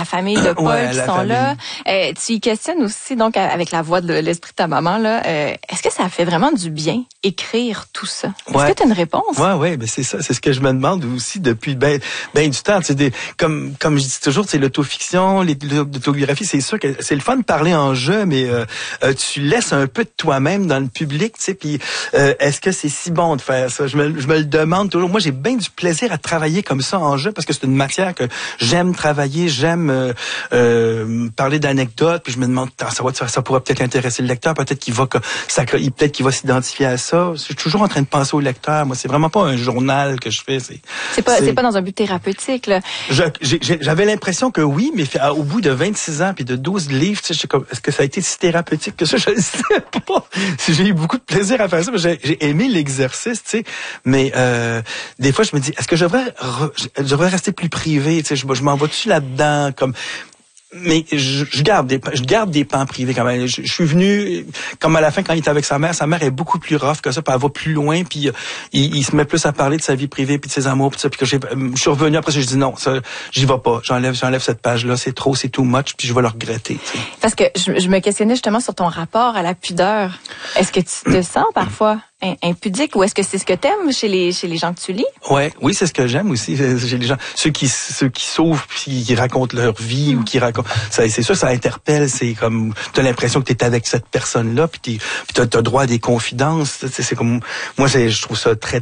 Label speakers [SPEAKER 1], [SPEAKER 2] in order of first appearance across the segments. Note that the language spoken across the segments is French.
[SPEAKER 1] la famille de Paul qui sont là. Tu y questionnes aussi, donc, avec la voix de l'esprit de ta maman, là, est-ce que ça fait vraiment du bien, écrire tout ça? Est-ce que tu as une réponse?
[SPEAKER 2] Ouais, ben c'est ça. C'est ce que je me demande aussi depuis ben du temps. Comme je dis toujours, c'est l'autofiction, l'autobiographie, c'est sûr que c'est le fun de parler en jeu, mais tu laisses un peu de toi-même dans le public, tu sais, puis est-ce que c'est si bon de faire ça? Je me le demande toujours. Moi, j'ai bien du plaisir à travailler comme ça en jeu parce que c'est une matière que j'aime travailler, j'aime parler d'anecdotes, puis je me demande, ça pourrait peut-être intéresser le lecteur, peut-être qu'il va s'identifier à ça. Je suis toujours en train de penser au lecteur. Moi, c'est vraiment pas un journal que je fais.
[SPEAKER 1] C'est pas dans un but thérapeutique, là.
[SPEAKER 2] J'avais l'impression que oui, mais au bout de 26 ans puis de 12 livres, tu sais, est-ce que ça a été si thérapeutique que ça? Je ne sais pas. J'ai eu beaucoup de plaisir à faire ça. J'ai aimé l'exercice, tu sais. Mais des fois, je me dis, est-ce que je devrais rester plus privé? Tu sais, je m'en vais-tu là-dedans? Mais je garde des pans privés quand même. Je suis venu, comme à la fin, quand il était avec sa mère est beaucoup plus rough que ça, puis elle va plus loin, puis il se met plus à parler de sa vie privée, puis de ses amours, puis ça, puis que je suis revenu après, je dis non, ça, j'y vais pas. J'enlève cette page-là, c'est trop, c'est too much, puis je vais le regretter. T'sais.
[SPEAKER 1] Parce que je me questionnais justement sur ton rapport à la pudeur. Est-ce que tu te sens parfois impudique, ou est-ce que c'est ce que t'aimes chez les gens que tu lis?
[SPEAKER 2] Oui, c'est ce que j'aime aussi chez les gens, ceux qui s'ouvrent puis qui racontent leur vie ou qui racontent ça, c'est sûr, ça interpelle, c'est comme t'as l'impression que t'es avec cette personne là puis t'as droit à des confidences, c'est comme moi je trouve ça très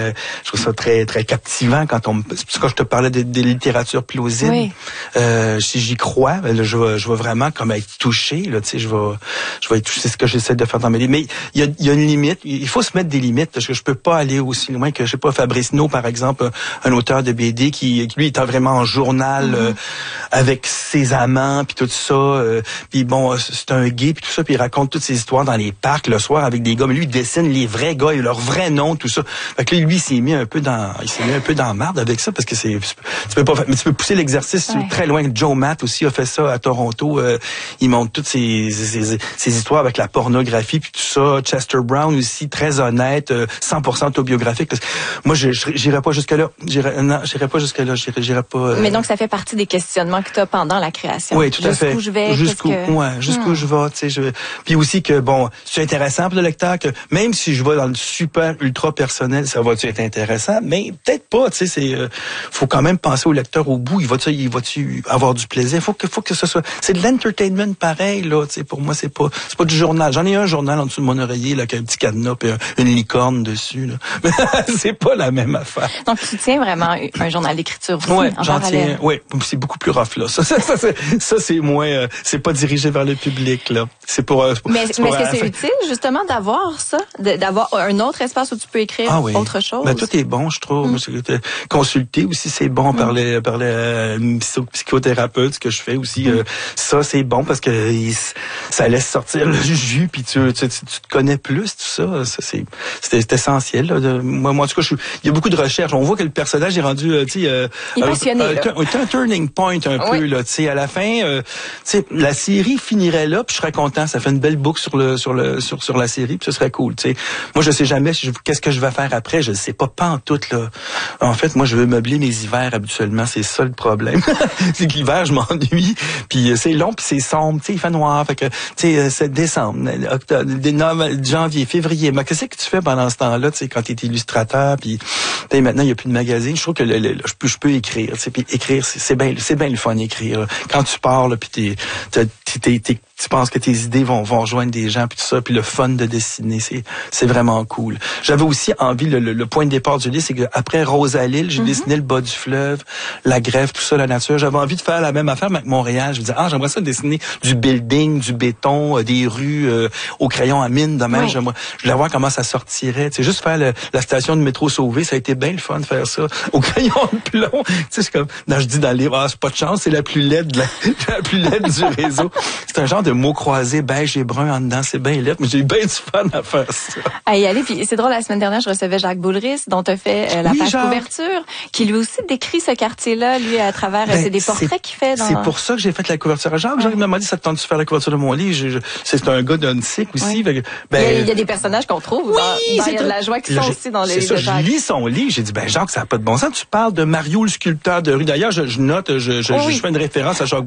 [SPEAKER 2] très captivant quand je te parlais des littératures plausibles. Oui. Si j'y crois, je vais vraiment comme être touché là, tu sais, je vais être touché, c'est ce que j'essaie de faire dans mes livres, mais il y a une limite, il faut se mettre des limites parce que je peux pas aller aussi loin que, je sais pas, Fabrice No, par exemple, un auteur de BD qui lui est vraiment en journal avec ses amants puis tout ça, puis bon, c'est un gay puis tout ça, puis il raconte toutes ses histoires dans les parcs le soir avec des gars, mais lui il dessine les vrais gars et leur vrai nom, tout ça. Fait que lui il s'est mis un peu dans marde avec ça parce que tu peux pousser l'exercice très loin. Joe Matt aussi a fait ça à Toronto, il montre toutes ces histoires avec la pornographie puis tout ça. Chester Brown aussi, très honnête, 100% autobiographique. Moi, j'irais pas jusque-là. J'irais pas.
[SPEAKER 1] Mais donc, ça fait partie des questionnements que tu as pendant la création.
[SPEAKER 2] Oui, tout à fait.
[SPEAKER 1] Jusqu'où je vais,
[SPEAKER 2] jusqu'où je vais, tu sais. Puis aussi que, bon, c'est intéressant pour le lecteur que, même si je vais dans le super ultra personnel, ça va-tu être intéressant? Mais peut-être pas, tu sais, faut quand même penser au lecteur au bout. Il va-tu avoir du plaisir? Faut que ce soit, c'est de l'entertainment pareil, là, tu sais. Pour moi, c'est pas du journal. J'en ai un journal en dessous de mon oreiller, là, avec un petit cadenas puis une licorne dessus, là. Mais c'est pas la même affaire.
[SPEAKER 1] Donc, tu tiens vraiment un journal d'écriture aussi,
[SPEAKER 2] ouais,
[SPEAKER 1] en parallèle.
[SPEAKER 2] Oui, c'est beaucoup plus rough, là. Ça c'est moins, c'est pas dirigé vers le public, là. C'est pour.
[SPEAKER 1] Mais est-ce que c'est utile, justement, d'avoir ça? D'avoir un autre espace où tu peux écrire autre chose?
[SPEAKER 2] Ben, tout est bon, je trouve. Consulter aussi, c'est bon par les psychothérapeutes, ce que je fais aussi. Ça, c'est bon parce que ça laisse sortir le jus, puis tu te connais plus, tout ça. C'est essentiel. Là, moi, en tout cas, il y a beaucoup de recherches. On voit que le personnage est rendu,
[SPEAKER 1] il est passionné,
[SPEAKER 2] un turning point un peu là. Tu sais, à la fin, la série finirait là, puis je serais content. Ça fait une belle boucle sur la série, puis ce serait cool. Tu sais, moi, je sais jamais qu'est-ce que je vais faire après. Je sais pas pantoute là. En fait, moi, je veux meubler mes hivers habituellement. C'est ça le problème. C'est que l'hiver, je m'ennuie. Puis c'est long, puis c'est sombre. Tu sais, il fait noir. Fait que, tu sais, c'est décembre, octobre, janvier, février. Mais qu'est-ce que tu fais pendant ce temps-là, tu sais, quand tu es illustrateur, puis maintenant il y a plus de magazine. Je trouve que je peux écrire, tu sais, puis écrire c'est bien le fun écrire. Quand tu pars là, puis tu penses que tes idées vont rejoindre des gens, puis tout ça, puis le fun de dessiner, c'est vraiment cool. J'avais aussi envie, le point de départ du livre, c'est qu'après Rosalille, j'ai dessiné le bas du fleuve, la grève, tout ça, la nature. J'avais envie de faire la même affaire, mais avec Montréal. Je me disais, j'aimerais ça dessiner du building, du béton, des rues au crayon à mine, de même. Je voulais voir comment ça sortirait. Tu sais, juste faire la station de métro Sauvé, ça a été bien le fun de faire ça au crayon de plomb. Tu sais, c'est comme, je dis dans le livre, c'est pas de chance, c'est la plus laide la plus laide du réseau. C'est un genre de mots croisés, beige et brun en dedans, c'est bien laid, mais j'ai eu bien du fun à faire ça.
[SPEAKER 1] À y aller, puis c'est drôle, la semaine dernière, je recevais Jacques Boulris, dont tu as fait la page couverture, qui lui aussi décrit ce quartier-là, lui, à travers c'est des portraits qu'il fait.
[SPEAKER 2] C'est pour ça que j'ai fait la couverture à Jacques. Jacques m'a dit, ça te tente de faire la couverture de mon livre? C'est un gars d'Unsick aussi.
[SPEAKER 1] Oui. Il y a des personnages qu'on trouve dans la joie qui sont aussi dans les livres de Jacques.
[SPEAKER 2] Je lis son livre, j'ai dit, Jacques, ça n'a pas de bon sens. Tu parles de Mario, le sculpteur de rue. D'ailleurs, je note, je fais une référence à Jacques